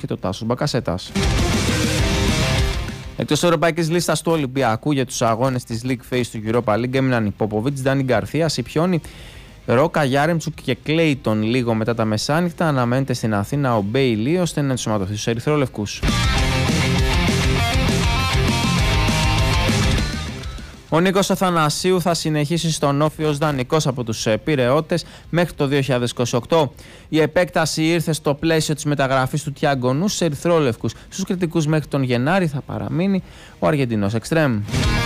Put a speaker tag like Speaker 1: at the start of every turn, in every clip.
Speaker 1: και το Τάσος Μπακασέτας. Εκτός ευρωπαϊκής λίστας του Ολυμπιακού για τους αγώνες της League Phase του Europa League έμειναν οι Ποποβίτς, Ντάνι Γκαρθία, Σιπιόνι, Ρόκα, Γιάρεμτσουκ και Κλέιτον. Λίγο μετά τα μεσάνυχτα αναμένεται στην Αθήνα ο Μπέιλι ώστε να ενσωματωθεί στους ερυθρόλευκους. Ο Νίκος Αθανασίου θα συνεχίσει στον Όφη ως δανεικός από τους Πειραιώτες μέχρι το 2028. Η επέκταση ήρθε στο πλαίσιο της μεταγραφής του Τιάγκο Νου στους ερυθρόλευκους. Στους κριτικούς μέχρι τον Γενάρη θα παραμείνει ο Αργεντινός Εξτρέμ.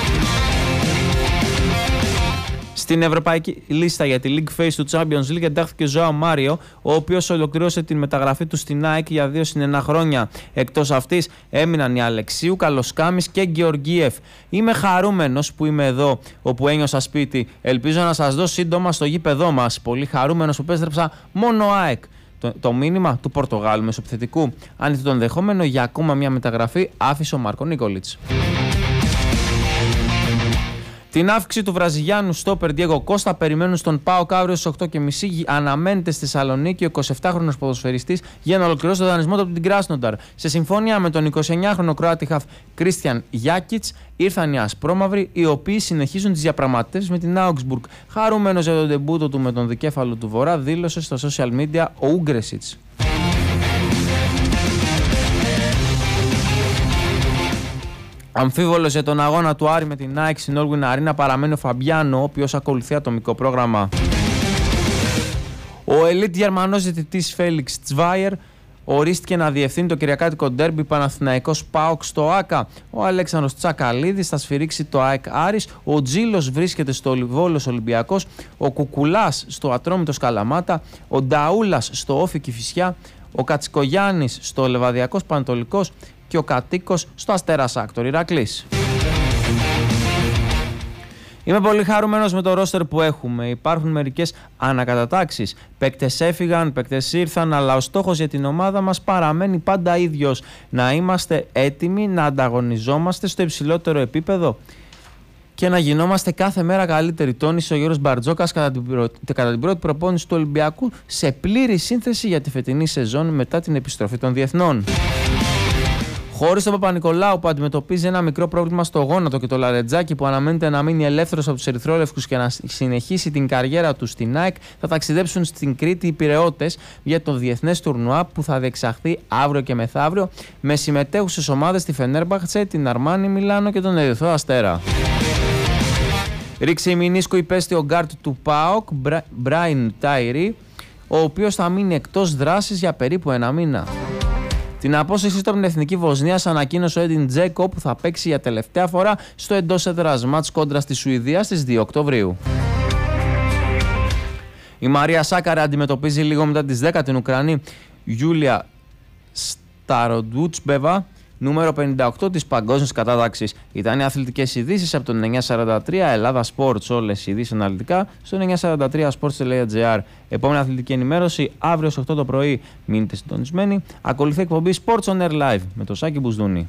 Speaker 1: Στην ευρωπαϊκή λίστα για τη League Phase του Champions League εντάχθηκε ο Ζωάο Μάριο, ο οποίος ολοκλήρωσε την μεταγραφή του στην ΑΕΚ για 2 συν 1 χρόνια. Εκτός αυτής έμειναν οι Αλεξίου, Καλοσκάμης και Γεωργίεφ. Είμαι χαρούμενος που είμαι εδώ, όπου ένιωσα σπίτι. Ελπίζω να σας δω σύντομα στο γήπεδό μας. Πολύ χαρούμενος που επέστρεψα μόνο ΑΕΚ. Το μήνυμα του Πορτογάλου μεσοπιθετικού. Αν το ενδεχόμενο για ακόμα μια μεταγραφή άφησε ο Μάρκο Νίκολιτς. Την αύξηση του Βραζιλιάνου στόπερ Διέγκο Κώστα περιμένουν στον ΠΑΟΚ αύριο στις 8.30. Αναμένεται στη Θεσσαλονίκη ο 27χρονος ποδοσφαιριστής για να ολοκληρώσει τον δανεισμό του από την Κράσνονταρ. Σε συμφωνία με τον 29χρονο Κροάτι χαφ Κρίστιαν Γιάκιτς ήρθαν οι ασπρόμαυροι, οι οποίοι συνεχίζουν τις διαπραγματεύσεις με την Augsburg. Χαρούμενος για τον ντεμπούτο του με τον δικέφαλο του Βορρά, δήλωσε στο social media ο Ούγκρεσιτς. Αμφίβολος για τον αγώνα του Άρη με την Nike στην Όλγουιν Αρίνα παραμένει ο Φαμπιάνο, ο οποίος ακολουθεί ατομικό πρόγραμμα. Ο ελίτ Γερμανός διαιτητής Φέλιξ Τσβάιερ ορίστηκε να διευθύνει το κυριακάτικο ντέρμπι Παναθηναϊκός ΠΑΟΚ στο ΆΚΑ. Ο Αλέξανδρος Τσακαλίδης θα σφυρίξει το ΑΕΚ Άρης. Ο Τζίλος βρίσκεται στο Βόλος Ολυμπιακός. Ο Κουκουλάς στο Ατρόμητος Καλαμάτα. Ο Νταούλας στο Όφι Κηφισιά. Ο Κατσικογιάννης στο Λεβαδιακός Πανατολικός. Και ο Κατοίκος στο Αστέρας Άκτορ Ηρακλής. Είμαι πολύ χαρούμενος με το ρόστερ που έχουμε. Υπάρχουν μερικές ανακατατάξεις. Παίκτες έφυγαν, παίκτες ήρθαν, αλλά ο στόχος για την ομάδα μας παραμένει πάντα ίδιος. Να είμαστε έτοιμοι να ανταγωνιζόμαστε στο υψηλότερο επίπεδο και να γινόμαστε κάθε μέρα καλύτεροι, τόνισε ο Γιώργος Μπαρτζόκας κατά την πρώτη προπόνηση του Ολυμπιακού σε πλήρη σύνθεση για τη φετινή σεζόν μετά την επιστροφή των διεθνών. Χωρίς τον Παπα-Νικολάου που αντιμετωπίζει ένα μικρό πρόβλημα στο γόνατο και το Λαρετζάκι που αναμένεται να μείνει ελεύθερος από τους ερυθρόλευκους και να συνεχίσει την καριέρα του στην ΑΕΚ, θα ταξιδέψουν στην Κρήτη οι Πειραιώτες για το διεθνές τουρνουά που θα διεξαχθεί αύριο και μεθαύριο με συμμετέχουσες ομάδες τη Φενέρμπαχτσε, την Αρμάνι Μιλάνο και τον Ερυθρό Αστέρα. Ρίξε η μηνίσκο υπέστη ο γκάρτ του ΠΑΟΚ, Μπράιν Τάιρι, ο οποίος θα μείνει εκτός δράσης για περίπου ένα μήνα. Την απόσταση του από την Εθνική Βοσνίας ανακοίνωσε ο Έντιν Τζέκο που θα παίξει για τελευταία φορά στο εντός έδρας μάτς κόντρα στη Σουηδία στις 2 Οκτωβρίου. Η Μαρία Σάκαρα αντιμετωπίζει λίγο μετά τις 10 την Ουκρανή Γιούλια Σταροντούτσμπεβα, νούμερο 58 της παγκόσμιας κατάταξης. Ήταν οι αθλητικές ειδήσεις από το 943 Ελλάδα Sports, όλες οι ειδήσεις αναλυτικά στο 943sports.gr. Επόμενη αθλητική ενημέρωση αύριο στις 8 το πρωί. Μείνετε συντονισμένοι. Ακολουθεί εκπομπή Sports on Air Live με τον Σάκη Μπουσδούνη.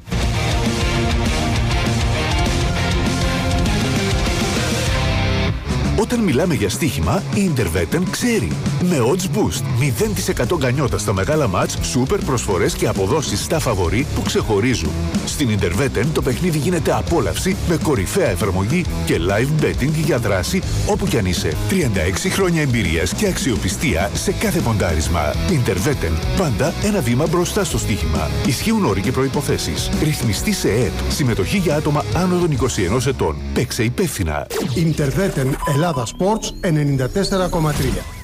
Speaker 2: Όταν μιλάμε για στοίχημα, η Interveten ξέρει. Με odds boost, 0% γκανιότα στα μεγάλα μάτς, σούπερ προσφορές και αποδόσεις στα φαβορί που ξεχωρίζουν. Στην Interveten το παιχνίδι γίνεται απόλαυση με κορυφαία εφαρμογή και live betting για δράση όπου κι αν είσαι. 36 χρόνια εμπειρίας και αξιοπιστία σε κάθε ποντάρισμα. Interveten, πάντα ένα βήμα μπροστά στο στοίχημα. Ισχύουν όροι και προϋποθέσεις. Ρυθμιστή σε ΕΕΠ. Συμμετοχή για άτομα άνω των 21 ετών. Παίξε υπεύθυνα.
Speaker 3: Interveten Ελλάδα Sports 94,3.